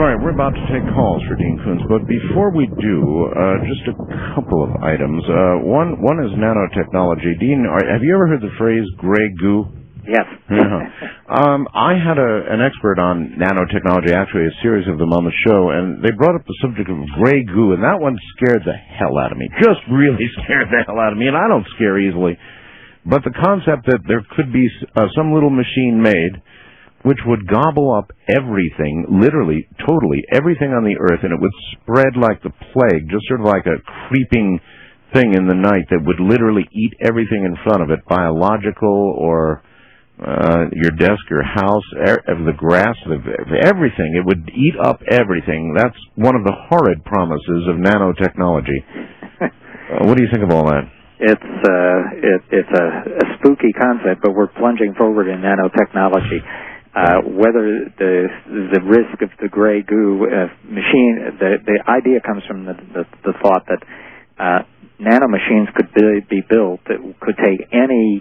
All right, we're about to take calls for Dean Koontz, but before we do, just a couple of items. One is nanotechnology. Dean, have you ever heard the phrase gray goo? Yes. I had an expert on nanotechnology, actually a series of them on the show, and they brought up the subject of gray goo, and that one scared the hell out of me. Just really scared the hell out of me, and I don't scare easily. But the concept that there could be some little machine made which would gobble up everything, literally, totally, everything on the earth, and it would spread like the plague, just sort of like a creeping thing in the night that would literally eat everything in front of it, biological or your desk, your house, the grass, everything. It would eat up everything. That's one of the horrid promises of nanotechnology. What do you think of all that? It's a spooky concept, but we're plunging forward in nanotechnology. Whether the risk of the gray goo machine, the idea comes from the thought that nanomachines could be built that could take any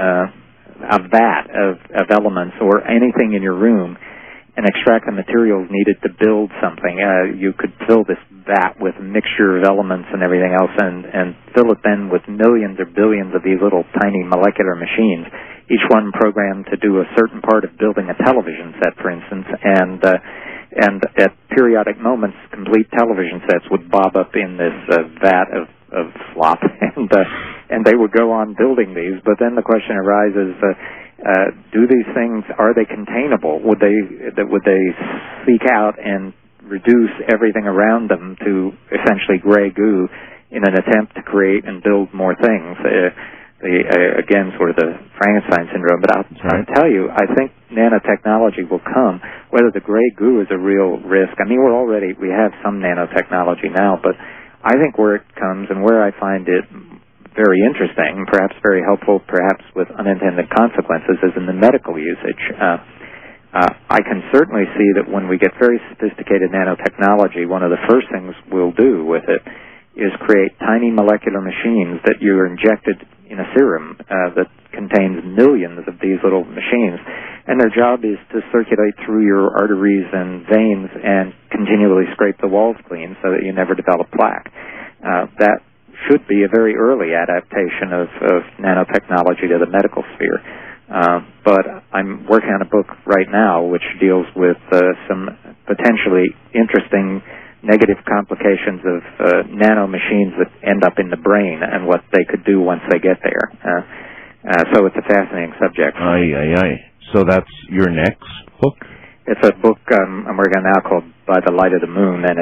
of elements or anything in your room and extract the materials needed to build something. You could fill this vat with a mixture of elements and everything else and fill it then with millions or billions of these little tiny molecular machines, each one programmed to do a certain part of building a television set, for instance, and at periodic moments, complete television sets would bob up in this vat of slop, and they would go on building these. But then the question arises: do these things, are they containable? Would they seek out and reduce everything around them to essentially gray goo in an attempt to create and build more things? Again, sort of the Frankenstein syndrome. But I'll tell you, I think nanotechnology will come. Whether the gray goo is a real risk, I mean, we have some nanotechnology now, but I think where it comes and where I find it very interesting, perhaps very helpful, perhaps with unintended consequences, is in the medical usage. I can certainly see that when we get very sophisticated nanotechnology, one of the first things we'll do with it is create tiny molecular machines that you're injected in a serum that contains millions of these little machines, and their job is to circulate through your arteries and veins and continually scrape the walls clean so that you never develop plaque. That should be a very early adaptation of nanotechnology to the medical sphere. But I'm working on a book right now which deals with some potentially interesting negative complications of nanomachines that end up in the brain and what they could do once they get there. So it's a fascinating subject. So that's your next book? It's a book I'm working on now called By the Light of the Moon, and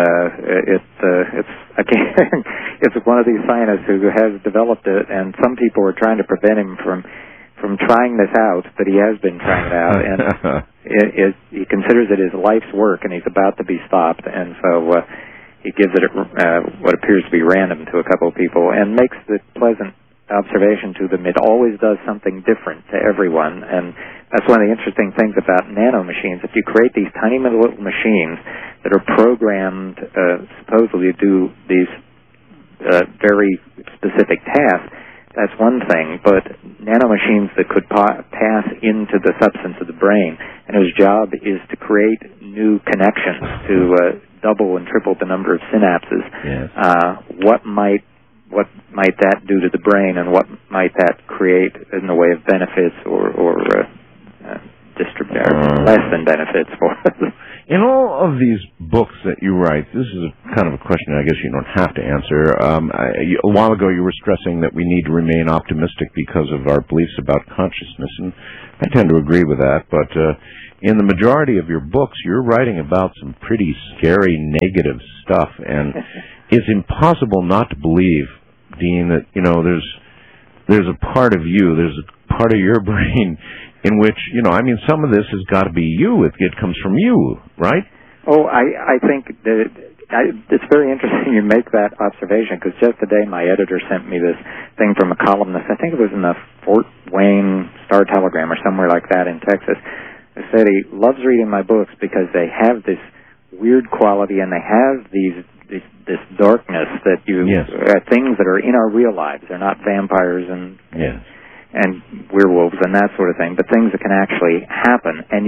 it's one of these scientists who has developed it, and some people are trying to prevent him from trying this out, but he has been trying it out, and he considers it his life's work, and he's about to be stopped, and so he gives it what appears to be random to a couple of people, and makes the pleasant observation to them: it always does something different to everyone. And that's one of the interesting things about nanomachines. If you create these tiny little machines that are programmed supposedly to do these very specific tasks, that's one thing, but nanomachines that could pass into the substance of the brain, and whose job is to create new connections, to double and triple the number of synapses. Yes. What might that do to the brain, and what might that create in the way of benefits or less than benefits for us? In all of these books that you write, this is kind of a question I guess you don't have to answer. A while ago you were stressing that we need to remain optimistic because of our beliefs about consciousness, and I tend to agree with that, but in the majority of your books you're writing about some pretty scary negative stuff, and it's impossible not to believe, Dean, that there's a part of you, there's a part of your brain in which, some of this has got to be you. It comes from you, right? Oh, I think that it's very interesting you make that observation, because just today my editor sent me this thing from a columnist. I think it was in the Fort Wayne Star-Telegram or somewhere like that in Texas. He said he loves reading my books because they have this weird quality, and they have this darkness that things that are in our real lives. They're not vampires and werewolves and that sort of thing, but things that can actually happen. And yet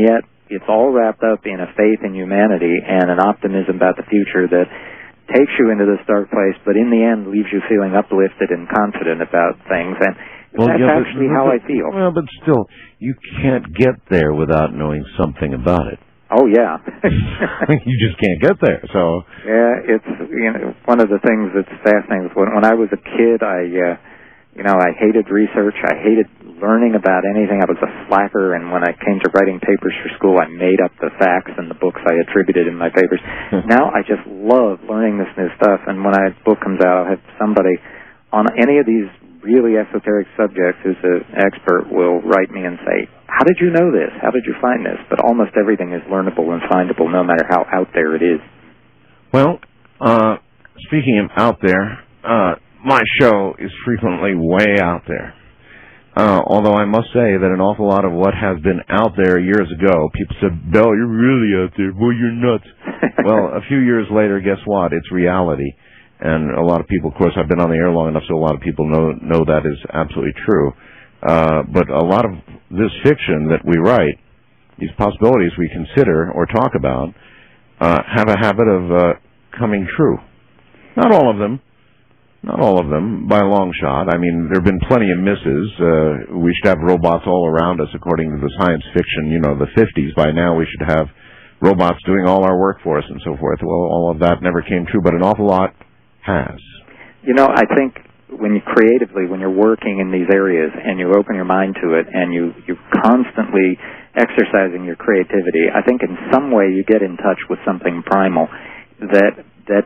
it's all wrapped up in a faith in humanity and an optimism about the future that takes you into this dark place, but in the end leaves you feeling uplifted and confident about things. And that's actually how I feel. Well, but still, you can't get there without knowing something about it. Oh, yeah. You just can't get there, so... Yeah, it's one of the things that's fascinating. When I was a kid, I hated research. I hated learning about anything. I was a slacker, and when I came to writing papers for school, I made up the facts and the books I attributed in my papers. Now I just love learning this new stuff, and when a book comes out, I'll have somebody on any of these really esoteric subjects who's an expert will write me and say, how did you know this? How did you find this? But almost everything is learnable and findable no matter how out there it is. Well, speaking of out there, my show is frequently way out there. Although I must say that an awful lot of what has been out there years ago, people said, Bell, you're really out there. Well, you're nuts. Well, a few years later, guess what? It's reality. And a lot of people, of course, I've been on the air long enough so a lot of people know that is absolutely true. But a lot of this fiction that we write, these possibilities we consider or talk about, have a habit of coming true. Not all of them. Not all of them, by a long shot. I mean, there have been plenty of misses. We should have robots all around us, according to the science fiction, the 50s. By now, we should have robots doing all our work for us and so forth. Well, all of that never came true, but an awful lot has. I think when you're working in these areas and you open your mind to it and you're constantly exercising your creativity, I think in some way you get in touch with something primal that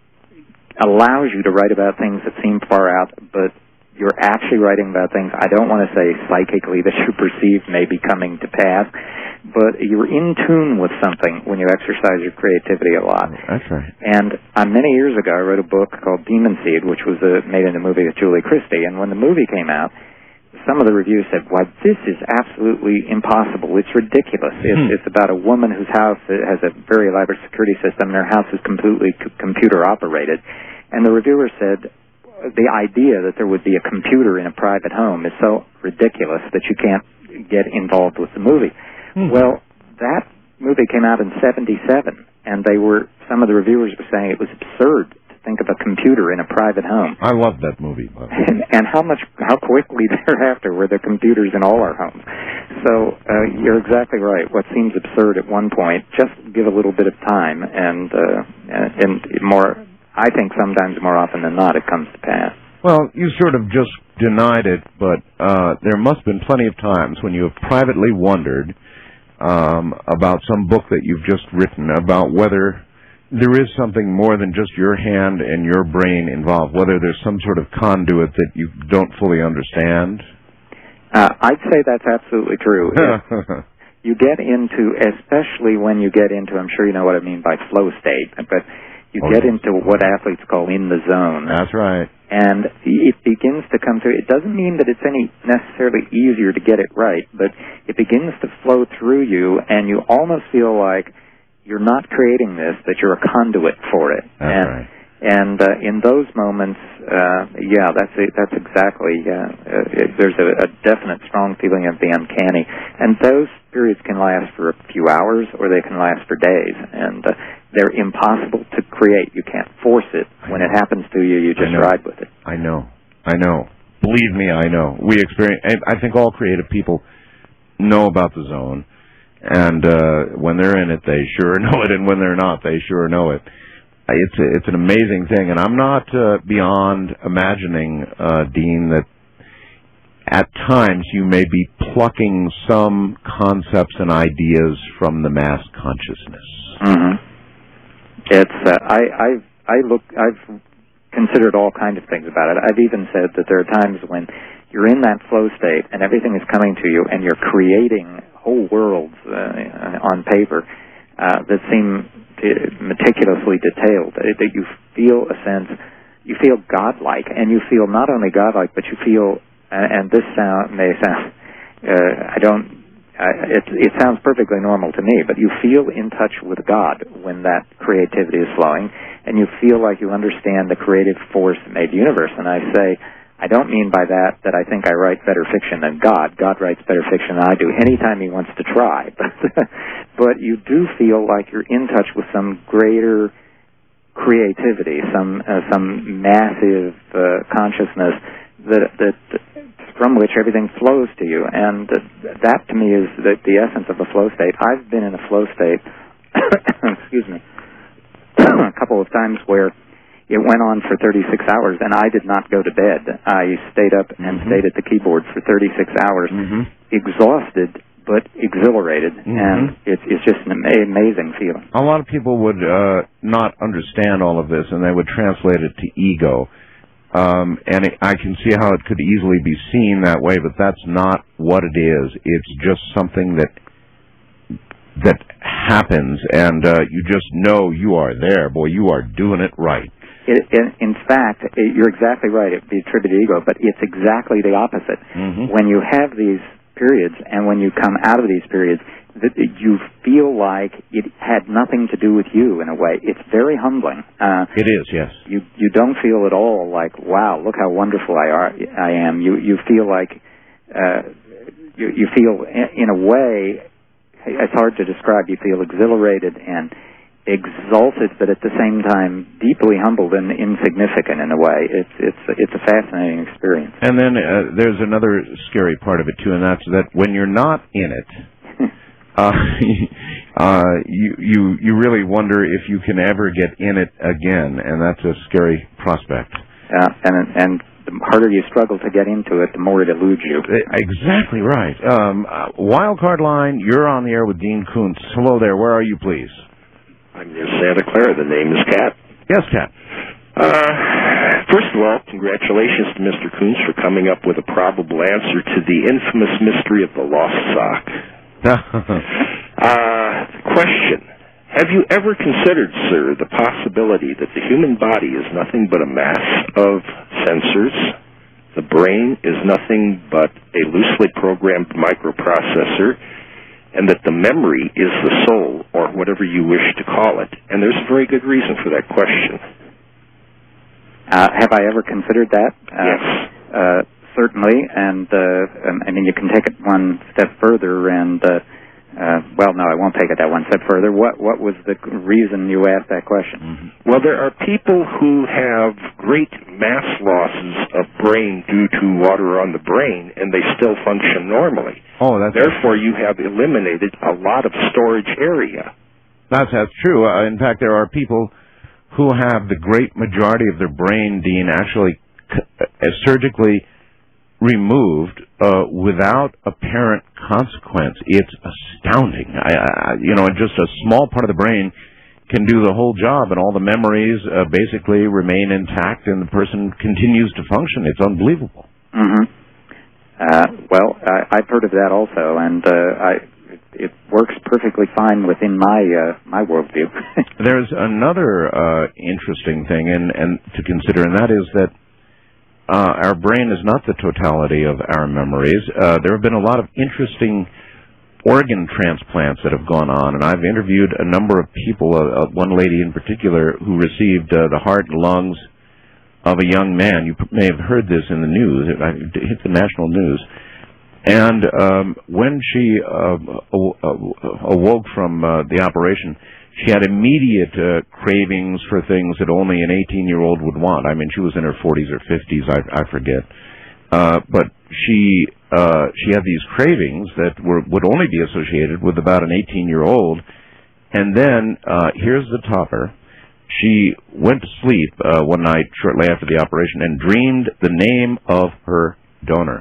allows you to write about things that seem far out, but you're actually writing about things, I don't want to say psychically that you perceive may be coming to pass, but you're in tune with something when you exercise your creativity a lot. That's right. And many years ago, I wrote a book called Demon Seed, which was made into a movie with Julie Christie, and when the movie came out, some of the reviews said, why, this is absolutely impossible. It's ridiculous. It's about a woman whose house has a very elaborate security system, and her house is completely computer-operated. And the reviewer said, the idea that there would be a computer in a private home is so ridiculous that you can't get involved with the movie. Well, that movie came out in 1977, and some of the reviewers were saying it was absurd to think of a computer in a private home. I love that movie. And how quickly thereafter were there computers in all our homes. So you're exactly right. What seems absurd at one point, just give a little bit of time, and more. I think sometimes more often than not it comes to pass. Well, you sort of just denied it, but there must have been plenty of times when you have privately wondered about some book that you've just written, about whether there is something more than just your hand and your brain involved, whether there's some sort of conduit that you don't fully understand. I'd say that's absolutely true. You get into, especially when you get into, I'm sure you know what I mean by flow state, but you get into what athletes call in the zone. That's right. And it begins to come through. It doesn't mean that it's any necessarily easier to get it right, but it begins to flow through you, and you almost feel like you're not creating this, that you're a conduit for it. That's right. And in those moments, that's exactly, there's a definite strong feeling of the uncanny. And those periods can last for a few hours, or they can last for days. And they're impossible to create. You can't force it. When it happens to you, you just ride with it. I know. Believe me, I know. We experience, I think all creative people know about the zone. And when they're in it, they sure know it. And when they're not, they sure know it. It's an amazing thing, and I'm not beyond imagining, Dean, that at times you may be plucking some concepts and ideas from the mass consciousness. Mm-hmm. I've considered all kinds of things about it. I've even said that there are times when you're in that flow state and everything is coming to you, and you're creating whole worlds on paper that seem meticulously detailed, that you feel a sense, you feel godlike, and you feel not only godlike, but you feel, and this may sound, it sounds perfectly normal to me, but you feel in touch with God when that creativity is flowing, and you feel like you understand the creative force that made the universe. And I say, I don't mean by that I think I write better fiction than God. God writes better fiction than I do anytime he wants to try. But you do feel like you're in touch with some greater creativity, some massive consciousness that from which everything flows to you. And that to me is the essence of a flow state. I've been in a flow state, excuse me, a couple of times where it went on for 36 hours, and I did not go to bed. I stayed up and stayed at the keyboard for 36 hours, exhausted but exhilarated, and it's just an amazing feeling. A lot of people would not understand all of this, and they would translate it to ego. I can see how it could easily be seen that way, but that's not what it is. It's just something that happens, and you just know you are there. Boy, you are doing it right. In fact, you're exactly right. It'd be attributed to ego, but it's exactly the opposite. When you have these periods, and when you come out of these periods, you feel like it had nothing to do with you in a way. It's very humbling. It is, yes. You don't feel at all like, wow, look how wonderful I am. You feel like you feel in a way, it's hard to describe. You feel exhilarated and exalted, but at the same time deeply humbled and insignificant in a way. It's a fascinating experience. And then there's another scary part of it too, and that's that when you're not in it, you really wonder if you can ever get in it again, and that's a scary prospect. And the harder you struggle to get into it, the more it eludes you. Exactly right. Wildcard line, you're on the air with Dean Koontz. Hello there. Where are you, please? I'm near Santa Clara. The name is Cat. Yes, Cat. First of all, congratulations to Mr. Koontz for coming up with a probable answer to the infamous mystery of the lost sock. Question. Have you ever considered, sir, the possibility that the human body is nothing but a mass of sensors? The brain is nothing but a loosely programmed microprocessor, and that the memory is the soul, or whatever you wish to call it. And there's a very good reason for that question. Have I ever considered that? Yes. Certainly, and I mean, you can take it one step further, and well, no, I won't take it that one step further. What was the reason you asked that question? Well, there are people who have great mass losses of brain due to water on the brain, and they still function normally. Oh, that's therefore you have eliminated a lot of storage area. That's true. In fact, there are people who have the great majority of their brain, Dean, actually surgically removed without apparent consequence. It's astounding. Just a small part of the brain can do the whole job, and all the memories basically remain intact, and the person continues to function. It's unbelievable. Well, I've heard of that also, and it works perfectly fine within my worldview. There's another interesting thing and to consider, and that is that our brain is not the totality of our memories. There have been a lot of interesting organ transplants that have gone on, and I've interviewed a number of people, one lady in particular, who received the heart and lungs of a young man. You may have heard this in the news. It hit the national news. And when she awoke from the operation, she had immediate cravings for things that only an 18-year-old would want. I mean, she was in her 40s or 50s, I forget. But she had these cravings that would only be associated with about an 18-year-old. And then, here's the topper. She went to sleep one night shortly after the operation and dreamed the name of her donor.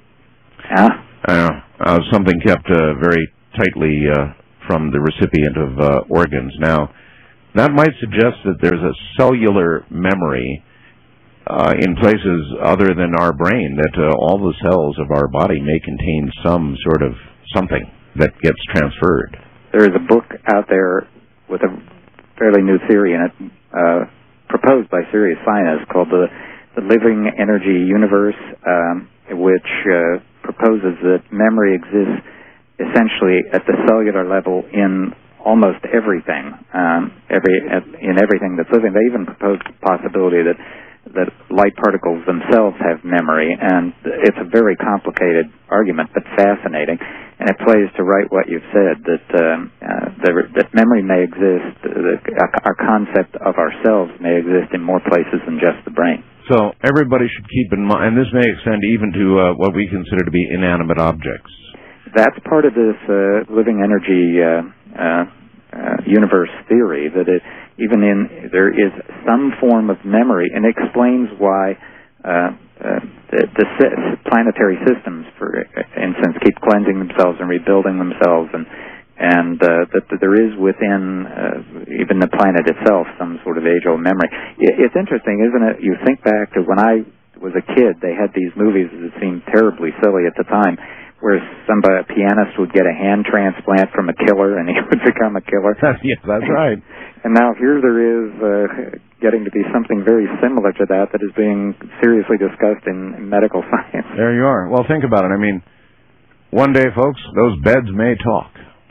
Something kept very tightly from the recipient of organs. Now, that might suggest that there's a cellular memory in places other than our brain, that all the cells of our body may contain some sort of something that gets transferred. There is a book out there with a fairly new theory in it, proposed by serious scientists, called the Living Energy Universe, which proposes that memory exists essentially at the cellular level in almost everything, in everything that's living. They even proposed the possibility that that light particles themselves have memory, and it's a very complicated argument, but fascinating. And it plays to right what you've said, that memory may exist, our concept of ourselves may exist in more places than just the brain. So everybody should keep in mind, and this may extend even to what we consider to be inanimate objects. That's part of this living energy universe theory, that there is some form of memory, and it explains why the planetary systems, for instance, keep cleansing themselves and rebuilding themselves, and that there is within even the planet itself some sort of age-old memory. It's interesting, isn't it? You think back to when I was a kid, they had these movies that seemed terribly silly at the time, where a pianist would get a hand transplant from a killer and he would become a killer. Yes, that's right. And now here there is getting to be something very similar to that is being seriously discussed in medical science. There you are. Well, think about it. I mean, one day, folks, those beds may talk.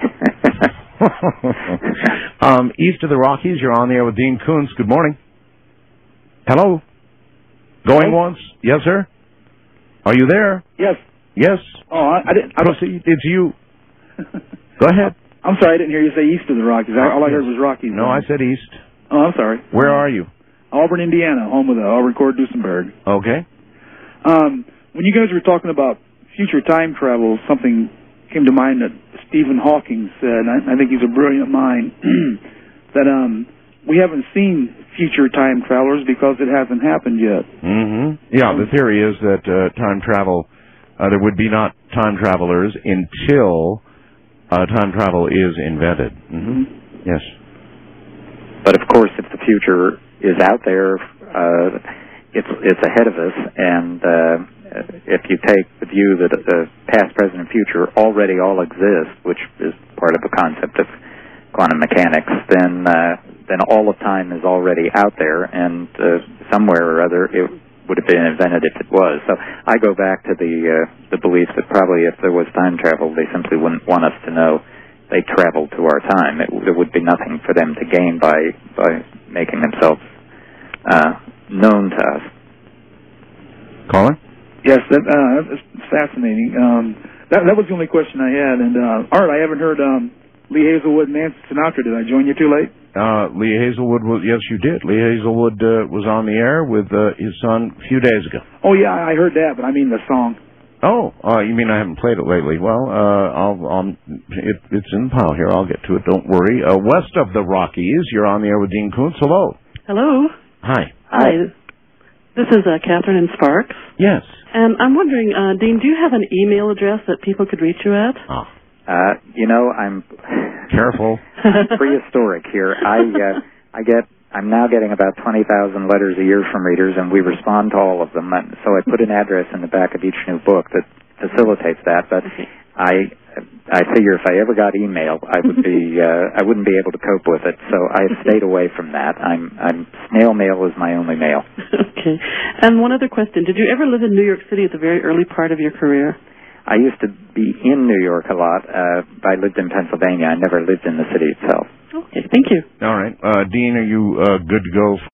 East of the Rockies, you're on the air with Dean Koontz. Good morning. Hello? Going once? Yes, sir? Are you there? Yes. Yes. Oh, I didn't. Proceed. It's you. Go ahead. I'm sorry, I didn't hear you say east of the Rockies. All I heard was Rockies. No, I said east. Oh, I'm sorry. Where are you? Auburn, Indiana, home of the Auburn Court Duesenberg. Okay. When you guys were talking about future time travel, something came to mind that Stephen Hawking said, and I think he's a brilliant mind, that we haven't seen future time travelers because it hasn't happened yet. Mm-hmm. Yeah, the theory is that time travel, there would be not time travelers until time travel is invented. Mm-hmm. Yes. But of course, if the future is out there, it's ahead of us, and if you take the view that the past, present, and future already all exist, which is part of the concept of quantum mechanics, then all of time is already out there, and somewhere or other it would have been invented if it was. So I go back to the belief that probably if there was time travel, they simply wouldn't want us to know they traveled to our time. There would be nothing for them to gain by making themselves known to us. Caller? Yes, that's fascinating. That was the only question I had. And Art, I haven't heard Lee Hazelwood and Nancy Sinatra. Did I join you too late? Lee Hazelwood was, yes, you did. Lee Hazelwood was on the air with his son a few days ago. Oh yeah, I heard that, but I mean the song. Oh, you mean I haven't played it lately? Well, it's in the pile here. I'll get to it. Don't worry. West of the Rockies, you're on the air with Dean Koontz. Hello. Hello. Hi. Hi. This is Catherine in Sparks. Yes. And I'm wondering, Dean, do you have an email address that people could reach you at? I'm careful. Prehistoric here. I'm now getting about 20,000 letters a year from readers, and we respond to all of them. So I put an address in the back of each new book that facilitates that. But I figure if I ever got email, I wouldn't be able to cope with it. So I've stayed away from that. Snail mail is my only mail. Okay. And one other question: did you ever live in New York City at the very early part of your career? I used to be in New York a lot. I lived in Pennsylvania. I never lived in the city itself. Okay, thank you. All right. Dean, are you good to go